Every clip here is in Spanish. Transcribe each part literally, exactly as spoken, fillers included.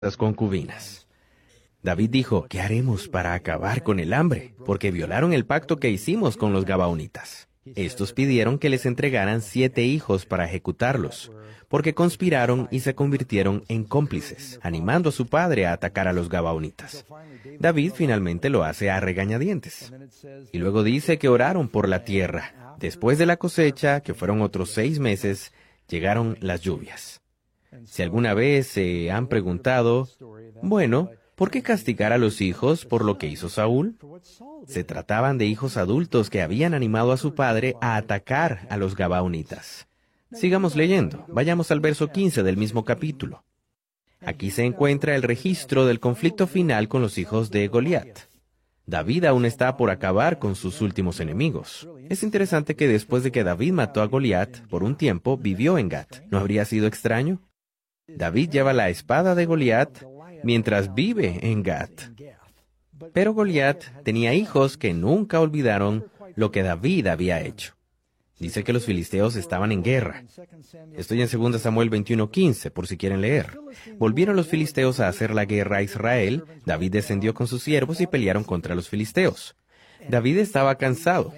las concubinas. David dijo, ¿qué haremos para acabar con el hambre? Porque violaron el pacto que hicimos con los gabaonitas. Estos pidieron que les entregaran siete hijos para ejecutarlos, porque conspiraron y se convirtieron en cómplices, animando a su padre a atacar a los gabaonitas. David finalmente lo hace a regañadientes. Y luego dice que oraron por la tierra. Después de la cosecha, que fueron otros seis meses, llegaron las lluvias. Si alguna vez se han preguntado, bueno, ¿por qué castigar a los hijos por lo que hizo Saúl? Se trataban de hijos adultos que habían animado a su padre a atacar a los gabaonitas. Sigamos leyendo. Vayamos al verso quince del mismo capítulo. Aquí se encuentra el registro del conflicto final con los hijos de Goliat. David aún está por acabar con sus últimos enemigos. Es interesante que después de que David mató a Goliat, por un tiempo vivió en Gat. ¿No habría sido extraño? David lleva la espada de Goliat mientras vive en Gat. Pero Goliat tenía hijos que nunca olvidaron lo que David había hecho. Dice que los filisteos estaban en guerra. Estoy en segunda Samuel veintiuno quince, por si quieren leer. Volvieron los filisteos a hacer la guerra a Israel. David descendió con sus siervos y pelearon contra los filisteos. David estaba cansado.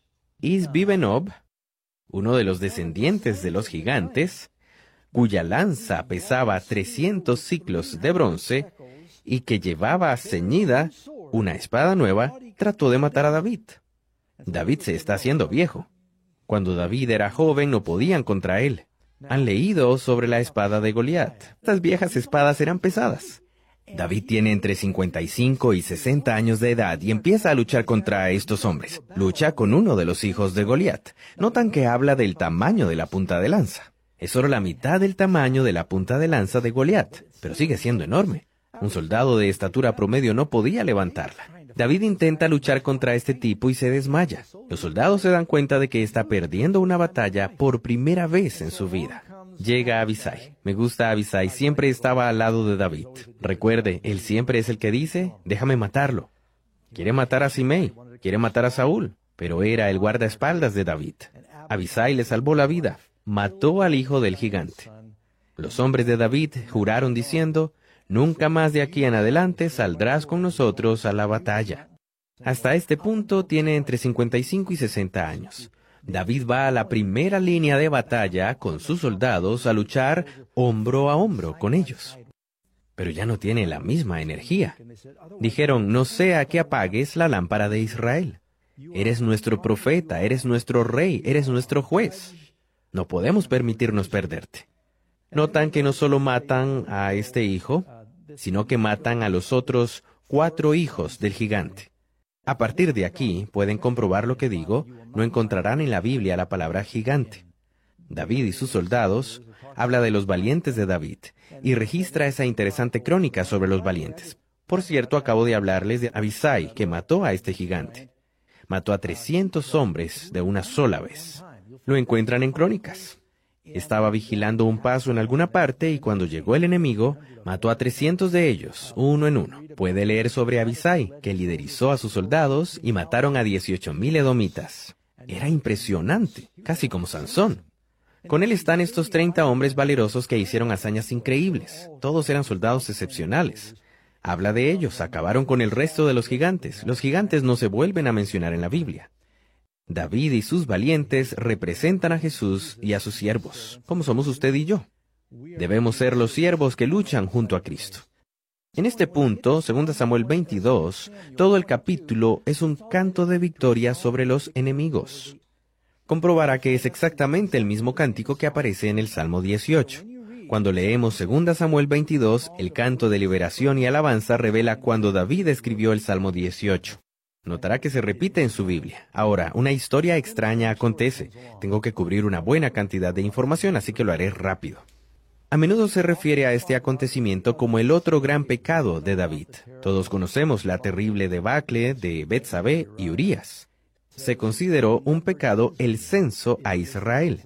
Isbi-Benob, uno de los descendientes de los gigantes, cuya lanza pesaba trescientos siclos de bronce y que llevaba ceñida una espada nueva, trató de matar a David. David se está haciendo viejo. Cuando David era joven no podían contra él. Han leído sobre la espada de Goliat. Estas viejas espadas eran pesadas. David tiene entre cincuenta y cinco y sesenta años de edad y empieza a luchar contra estos hombres. Lucha con uno de los hijos de Goliat. Notan que habla del tamaño de la punta de lanza. Es solo la mitad del tamaño de la punta de lanza de Goliat, pero sigue siendo enorme. Un soldado de estatura promedio no podía levantarla. David intenta luchar contra este tipo y se desmaya. Los soldados se dan cuenta de que está perdiendo una batalla por primera vez en su vida. Llega Abisai. Me gusta Abisai, siempre estaba al lado de David. Recuerde, él siempre es el que dice, déjame matarlo. Quiere matar a Simei, quiere matar a Saúl, pero era el guardaespaldas de David. Abisai le salvó la vida. Mató al hijo del gigante. Los hombres de David juraron diciendo, nunca más de aquí en adelante saldrás con nosotros a la batalla. Hasta este punto tiene entre cincuenta y cinco y sesenta años. David va a la primera línea de batalla con sus soldados a luchar hombro a hombro con ellos. Pero ya no tiene la misma energía. Dijeron, no sea que apagues la lámpara de Israel. Eres nuestro profeta, eres nuestro rey, eres nuestro juez. No podemos permitirnos perderte. Notan que no solo matan a este hijo, sino que matan a los otros cuatro hijos del gigante. A partir de aquí, pueden comprobar lo que digo, no encontrarán en la Biblia la palabra gigante. David y sus soldados habla de los valientes de David y registra esa interesante crónica sobre los valientes. Por cierto, acabo de hablarles de Abisai, que mató a este gigante. Mató a trescientos hombres de una sola vez. Lo encuentran en Crónicas. Estaba vigilando un paso en alguna parte y cuando llegó el enemigo, mató a trescientos de ellos, uno en uno. Puede leer sobre Abisai, que liderizó a sus soldados y mataron a dieciocho mil edomitas. Era impresionante, casi como Sansón. Con él están estos treinta hombres valerosos que hicieron hazañas increíbles. Todos eran soldados excepcionales. Habla de ellos, acabaron con el resto de los gigantes. Los gigantes no se vuelven a mencionar en la Biblia. David y sus valientes representan a Jesús y a sus siervos, como somos usted y yo. Debemos ser los siervos que luchan junto a Cristo. En este punto, segunda Samuel veintidós, todo el capítulo es un canto de victoria sobre los enemigos. Comprobará que es exactamente el mismo cántico que aparece en el Salmo dieciocho. Cuando leemos segunda Samuel veintidós, el canto de liberación y alabanza revela cuando David escribió el Salmo dieciocho. Notará que se repite en su Biblia. Ahora, una historia extraña acontece. Tengo que cubrir una buena cantidad de información, así que lo haré rápido. A menudo se refiere a este acontecimiento como el otro gran pecado de David. Todos conocemos la terrible debacle de Betsabé y Urías. Se consideró un pecado el censo a Israel.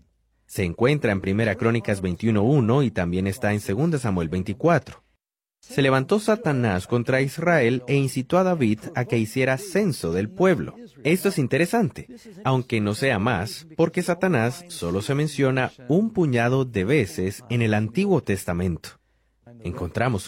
Se encuentra en Primera Crónicas veintiuno uno y también está en segunda Samuel veinticuatro. Se levantó Satanás contra Israel e incitó a David a que hiciera censo del pueblo. Esto es interesante, aunque no sea más, porque Satanás solo se menciona un puñado de veces en el Antiguo Testamento. encontramos